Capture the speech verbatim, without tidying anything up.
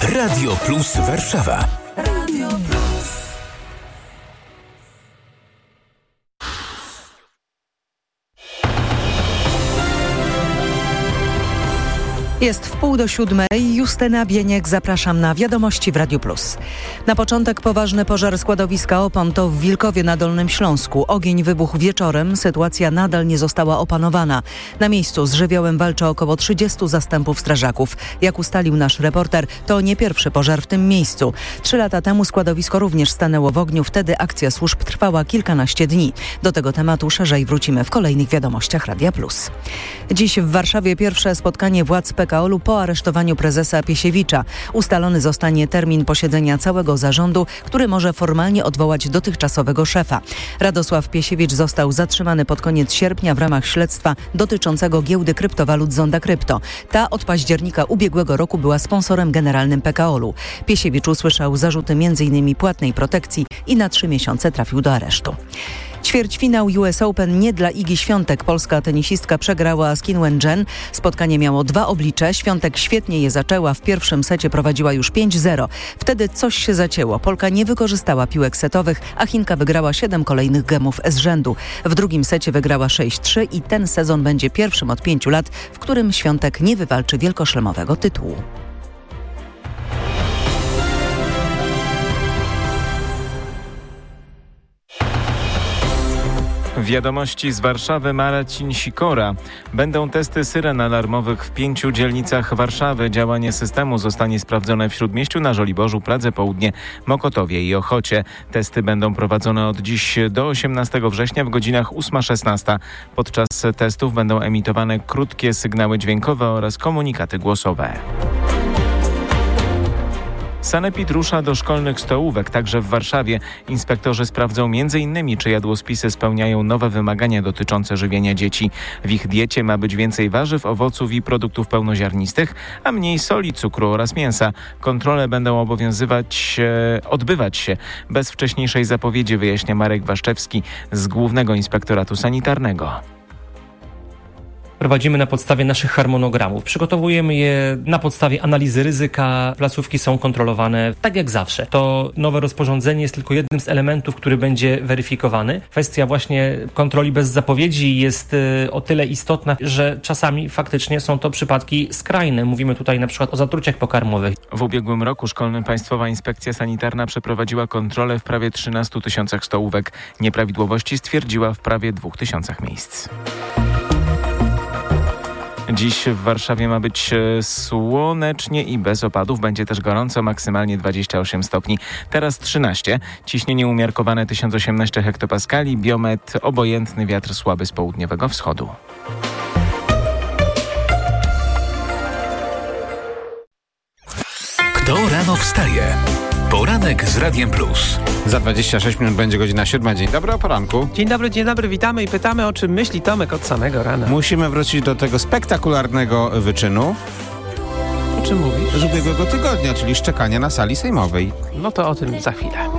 Radio Plus Warszawa. Radio Plus. Jest w pół do siódmej. Justyna Bieniek, zapraszam na Wiadomości w Radiu Plus. Na początek poważny pożar składowiska opon to w Wilkowie na Dolnym Śląsku. Ogień wybuchł wieczorem, sytuacja nadal nie została opanowana. Na miejscu z żywiołem walczy około trzydziestu zastępów strażaków. Jak ustalił nasz reporter, to nie pierwszy pożar w tym miejscu. Trzy lata temu składowisko również stanęło w ogniu, wtedy akcja służb trwała kilkanaście dni. Do tego tematu szerzej wrócimy w kolejnych Wiadomościach Radia Plus. Dziś w Warszawie pierwsze spotkanie władz P K O L u po aresztowaniu prezesa Piesiewicza. Ustalony zostanie termin posiedzenia całego zarządu, który może formalnie odwołać dotychczasowego szefa. Radosław Piesiewicz został zatrzymany pod koniec sierpnia w ramach śledztwa dotyczącego giełdy kryptowalut Zonda Krypto. Ta od października ubiegłego roku była sponsorem generalnym P K O L u. Piesiewicz usłyszał zarzuty między innymi płatnej protekcji i na trzy miesiące trafił do aresztu. Ćwierćfinał U S Open nie dla Igi Świątek. Polska tenisistka przegrała z Qin Wenchen. Spotkanie miało dwa oblicze. Świątek świetnie je zaczęła. W pierwszym secie prowadziła już pięć zero. Wtedy coś się zacięło. Polka nie wykorzystała piłek setowych, a Chinka wygrała siedem kolejnych gemów z rzędu. W drugim secie wygrała sześć trzy i ten sezon będzie pierwszym od pięciu lat, w którym Świątek nie wywalczy wielkoszlemowego tytułu. Wiadomości z Warszawy, Marcin Sikora. Będą testy syren alarmowych w pięciu dzielnicach Warszawy. Działanie systemu zostanie sprawdzone w Śródmieściu, na Żoliborzu, Pradze Południe, Mokotowie i Ochocie. Testy będą prowadzone od dziś do osiemnastego września w godzinach ósma szesnaście. Podczas testów będą emitowane krótkie sygnały dźwiękowe oraz komunikaty głosowe. Sanepid rusza do szkolnych stołówek, także w Warszawie. Inspektorzy sprawdzą między innymi, czy jadłospisy spełniają nowe wymagania dotyczące żywienia dzieci. W ich diecie ma być więcej warzyw, owoców i produktów pełnoziarnistych, a mniej soli, cukru oraz mięsa. Kontrole będą obowiązywać, e, odbywać się bez wcześniejszej zapowiedzi, wyjaśnia Marek Waszczewski z Głównego Inspektoratu Sanitarnego. Prowadzimy na podstawie naszych harmonogramów. Przygotowujemy je na podstawie analizy ryzyka. Placówki są kontrolowane tak jak zawsze. To nowe rozporządzenie jest tylko jednym z elementów, który będzie weryfikowany. Kwestia właśnie kontroli bez zapowiedzi jest o tyle istotna, że czasami faktycznie są to przypadki skrajne. Mówimy tutaj na przykład o zatruciach pokarmowych. W ubiegłym roku szkolnym Państwowa Inspekcja Sanitarna przeprowadziła kontrolę w prawie trzynastu tysiącach stołówek. Nieprawidłowości stwierdziła w prawie dwóch tysiącach miejsc. Dziś w Warszawie ma być słonecznie i bez opadów. Będzie też gorąco, maksymalnie dwadzieścia osiem stopni. Teraz trzynaście. Ciśnienie umiarkowane tysiąc osiemnaście hektopaskali. Biometr obojętny, wiatr słaby z południowego wschodu. Kto rano wstaje? Poranek z Radiem Plus. Za dwadzieścia sześć minut będzie godzina siódma. Dzień dobry, o poranku. Dzień dobry, dzień dobry, witamy i pytamy, o czym myśli Tomek od samego rana. Musimy wrócić do tego spektakularnego wyczynu. O czym mówisz? Z ubiegłego tygodnia, czyli szczekania na sali sejmowej. No to o tym za chwilę.